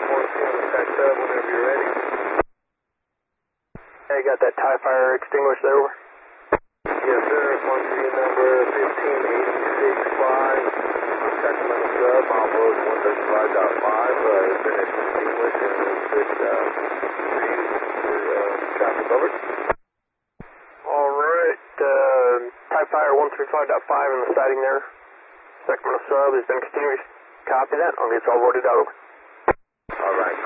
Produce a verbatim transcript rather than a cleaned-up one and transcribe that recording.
one two on the tax sub whenever you're ready. Hey, got that TIE Fighter extinguished there? Yes, sir. one three number fifteen eighty-six five. Sacramento sub, Alpos one thirty-five point five. Uh, it's been extinguished and it's good uh, for you for uh, traffic over. Alright, uh, TIE Fighter one thirty-five point five in the sighting there. Sacramento sub has been extinguished. Copy that. I'll get it all worded out over. Alright.